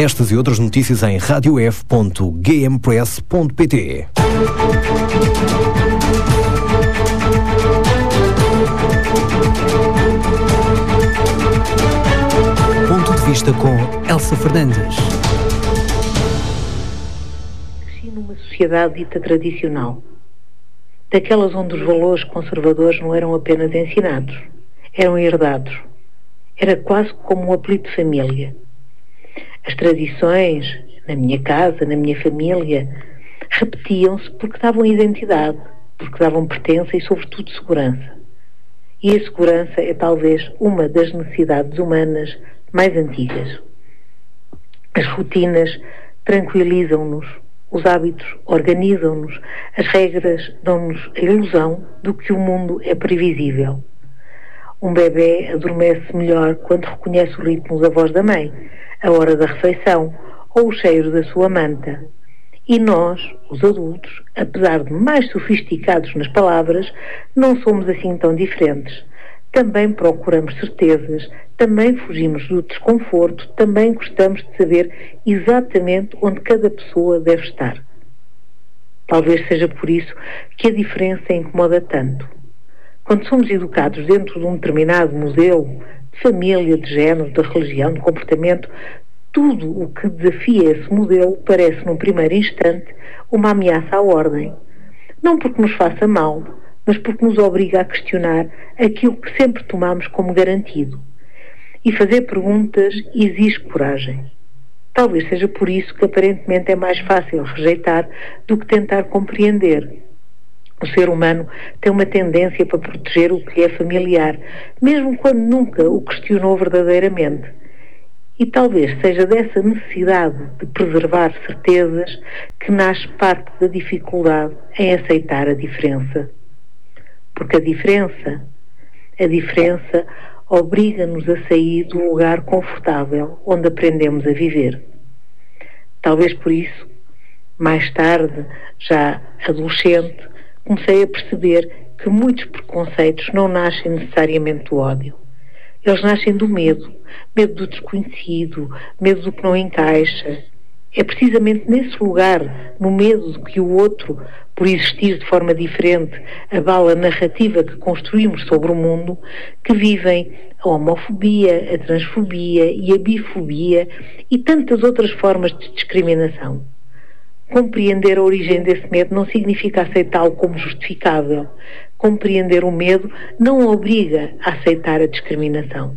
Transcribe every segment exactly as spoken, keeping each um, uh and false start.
Estas e outras notícias em radio f ponto g m press ponto p t. Ponto de vista com Elsa Fernandes. Cresci numa sociedade dita tradicional, daquelas onde os valores conservadores não eram apenas ensinados, eram herdados. Era quase como um apelido de família. As tradições, na minha casa, na minha família, repetiam-se porque davam identidade, porque davam pertença e, sobretudo, segurança. E a segurança é talvez uma das necessidades humanas mais antigas. As rotinas tranquilizam-nos, os hábitos organizam-nos, as regras dão-nos a ilusão do que o mundo é previsível. Um bebê adormece melhor quando reconhece o ritmo da voz da mãe, a hora da refeição ou o cheiro da sua manta. E nós, os adultos, apesar de mais sofisticados nas palavras, não somos assim tão diferentes. Também procuramos certezas, também fugimos do desconforto, também gostamos de saber exatamente onde cada pessoa deve estar. Talvez seja por isso que a diferença incomoda tanto. Quando somos educados dentro de um determinado modelo de família, de género, de religião, de comportamento, tudo o que desafia esse modelo parece, num primeiro instante, uma ameaça à ordem. Não porque nos faça mal, mas porque nos obriga a questionar aquilo que sempre tomamos como garantido. E fazer perguntas exige coragem. Talvez seja por isso que aparentemente é mais fácil rejeitar do que tentar compreender. O ser humano tem uma tendência para proteger o que lhe é familiar, mesmo quando nunca o questionou verdadeiramente. E talvez seja dessa necessidade de preservar certezas que nasce parte da dificuldade em aceitar a diferença. Porque a diferença, a diferença obriga-nos a sair do lugar confortável onde aprendemos a viver. Talvez por isso, mais tarde, já adolescente, comecei a perceber que muitos preconceitos não nascem necessariamente do ódio. Eles nascem do medo, medo do desconhecido, medo do que não encaixa. É precisamente nesse lugar, no medo de que o outro, por existir de forma diferente, abala a narrativa que construímos sobre o mundo, que vivem a homofobia, a transfobia e a bifobia e tantas outras formas de discriminação. Compreender a origem desse medo não significa aceitá-lo como justificável. Compreender o medo não obriga a aceitar a discriminação.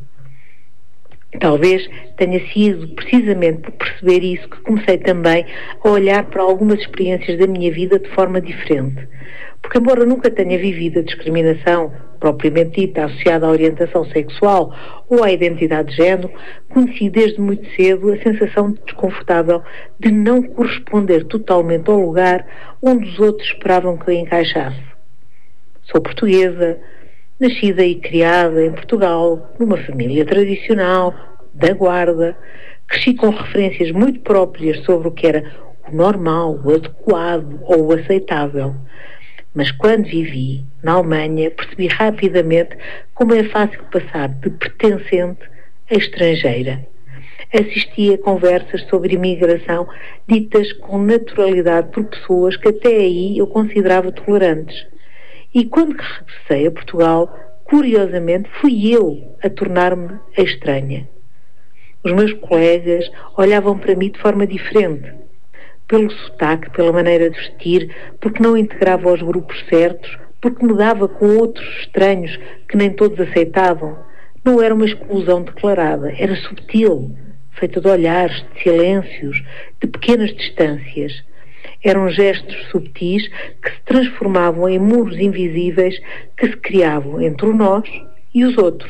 Talvez tenha sido precisamente por perceber isso que comecei também a olhar para algumas experiências da minha vida de forma diferente. Porque, embora nunca tenha vivido a discriminação propriamente dita associada à orientação sexual ou à identidade de género, conheci desde muito cedo a sensação desconfortável de não corresponder totalmente ao lugar onde os outros esperavam que eu encaixasse. Sou portuguesa, nascida e criada em Portugal, numa família tradicional, da Guarda, cresci com referências muito próprias sobre o que era o normal, o adequado ou o aceitável. Mas quando vivi na Alemanha, percebi rapidamente como é fácil passar de pertencente a estrangeira. Assisti a conversas sobre imigração ditas com naturalidade por pessoas que até aí eu considerava tolerantes. E quando regressei a Portugal, curiosamente, fui eu a tornar-me a estranha. Os meus colegas olhavam para mim de forma diferente. Pelo sotaque, pela maneira de vestir, porque não integrava aos grupos certos, porque me dava com outros estranhos que nem todos aceitavam. Não era uma exclusão declarada, era subtil, feita de olhares, de silêncios, de pequenas distâncias. Eram gestos subtis que se transformavam em muros invisíveis que se criavam entre nós e os outros.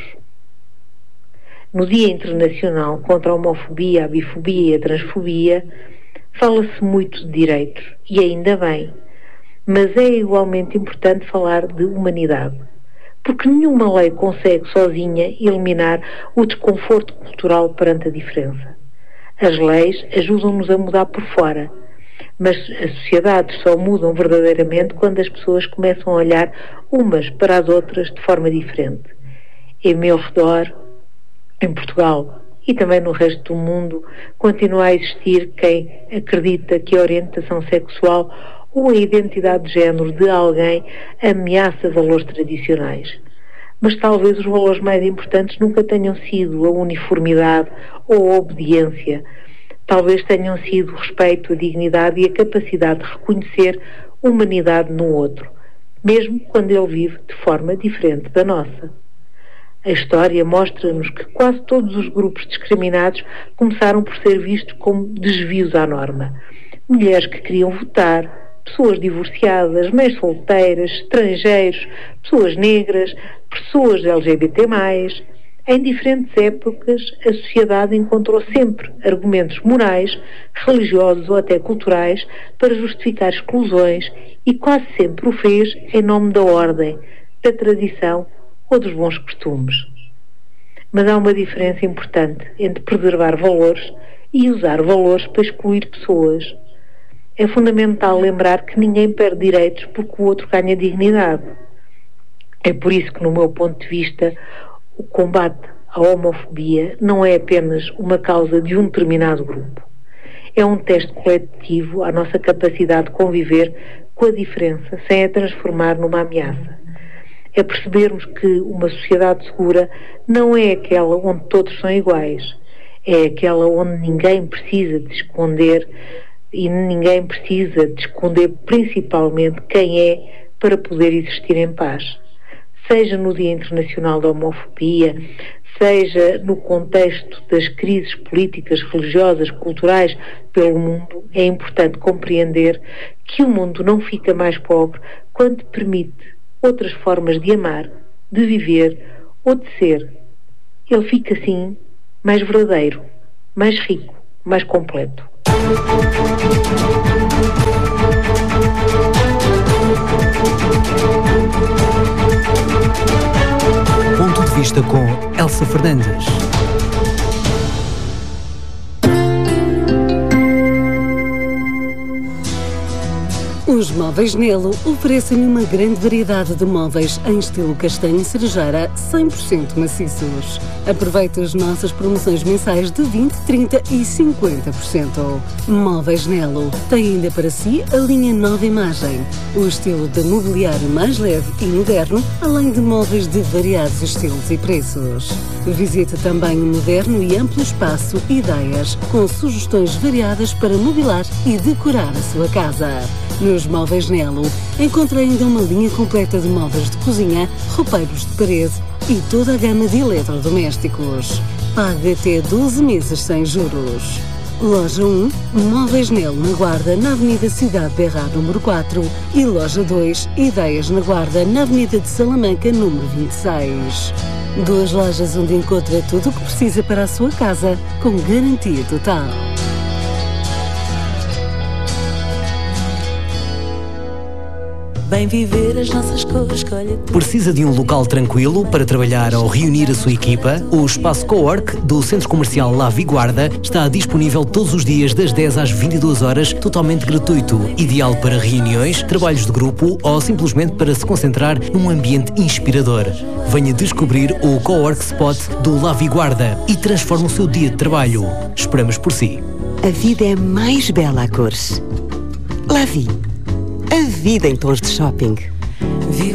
No Dia Internacional contra a Homofobia, a Bifobia e a Transfobia, fala-se muito de direitos, e ainda bem, mas é igualmente importante falar de humanidade, porque nenhuma lei consegue sozinha eliminar o desconforto cultural perante a diferença. As leis ajudam-nos a mudar por fora, mas as sociedades só mudam verdadeiramente quando as pessoas começam a olhar umas para as outras de forma diferente. Em meu redor, em Portugal e também no resto do mundo, continua a existir quem acredita que a orientação sexual ou a identidade de género de alguém ameaça valores tradicionais. Mas talvez os valores mais importantes nunca tenham sido a uniformidade ou a obediência. Talvez tenham sido o respeito, a dignidade e a capacidade de reconhecer humanidade no outro, mesmo quando ele vive de forma diferente da nossa. A história mostra-nos que quase todos os grupos discriminados começaram por ser vistos como desvios à norma. Mulheres que queriam votar, pessoas divorciadas, mães solteiras, estrangeiros, pessoas negras, pessoas L G B T mais. Em diferentes épocas, a sociedade encontrou sempre argumentos morais, religiosos ou até culturais para justificar exclusões e quase sempre o fez em nome da ordem, da tradição ou dos bons costumes. Mas há uma diferença importante entre preservar valores e usar valores para excluir pessoas. É fundamental lembrar que ninguém perde direitos porque o outro ganha dignidade. É por isso que, no meu ponto de vista, o combate à homofobia não é apenas uma causa de um determinado grupo. É um teste coletivo à nossa capacidade de conviver com a diferença sem a transformar numa ameaça. É percebermos que uma sociedade segura não é aquela onde todos são iguais. É aquela onde ninguém precisa de esconder e ninguém precisa de esconder principalmente quem é para poder existir em paz. Seja no Dia Internacional da Homofobia, seja no contexto das crises políticas, religiosas, culturais pelo mundo, é importante compreender que o mundo não fica mais pobre quando permite outras formas de amar, de viver ou de ser. Ele fica, assim, mais verdadeiro, mais rico, mais completo. Ponto de vista com Elsa Fernandes. Os Móveis Nelo oferecem-lhe uma grande variedade de móveis em estilo castanho e cerejeira cem por cento maciços. Aproveite as nossas promoções mensais de vinte, trinta e cinquenta por cento. Móveis Nelo tem ainda para si a linha Nova Imagem, o estilo de mobiliário mais leve e moderno, além de móveis de variados estilos e preços. Visite também o moderno e amplo espaço Ideias, com sugestões variadas para mobilar e decorar a sua casa. Nos Móveis Nelo, encontra ainda uma linha completa de móveis de cozinha, roupeiros de parede e toda a gama de eletrodomésticos. Pague até doze meses sem juros. Loja um, Móveis Nelo na Guarda, na Avenida Cidade Berra, número quatro, e Loja dois, Ideias na Guarda, na Avenida de Salamanca, número vinte e seis. Duas lojas onde encontra tudo o que precisa para a sua casa, com garantia total. Bem viver as nossas cores, escolha tu. Precisa de um local tranquilo para trabalhar ou reunir a sua equipa? O espaço Cowork do Centro Comercial La Viguarda está disponível todos os dias das dez às vinte e duas horas, totalmente gratuito, ideal para reuniões, trabalhos de grupo ou simplesmente para se concentrar num ambiente inspirador. Venha descobrir o Cowork Spot do La Viguarda e transforme o seu dia de trabalho. Esperamos por si. A vida é mais bela a cores. La Vie. A vida em tons de shopping.